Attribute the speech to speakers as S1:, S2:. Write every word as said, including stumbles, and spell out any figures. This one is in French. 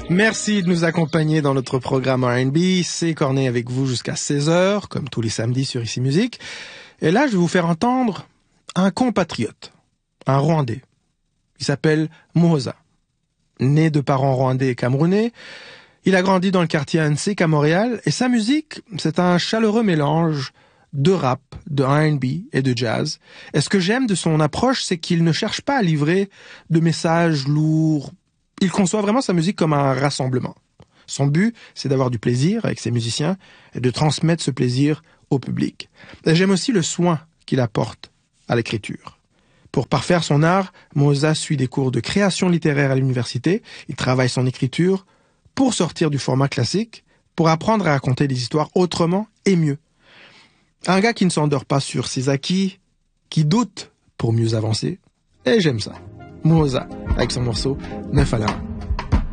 S1: Merci de nous accompagner dans notre programme R and B. C'est Corneille avec vous jusqu'à seize heures, comme tous les samedis sur Ici Musique. Et là, je vais vous faire entendre un compatriote, un Rwandais. Il s'appelle Muhoza. Né de parents rwandais et camerounais, il a grandi dans le quartier Ansik à Montréal, et sa musique, c'est un chaleureux mélange de rap, de R and B et de jazz. Et ce que j'aime de son approche, c'est qu'il ne cherche pas à livrer de messages lourds. Il conçoit vraiment sa musique comme un rassemblement. Son but, c'est d'avoir du plaisir avec ses musiciens et de transmettre ce plaisir au public. Et j'aime aussi le soin qu'il apporte à l'écriture. Pour parfaire son art, Muhoza suit des cours de création littéraire à l'université. Il travaille son écriture pour sortir du format classique, pour apprendre à raconter des histoires autrement et mieux. Un gars qui ne s'endort pas sur ses acquis, qui doute pour mieux avancer. Et j'aime ça. Muhoza, avec son morceau neuf à la un.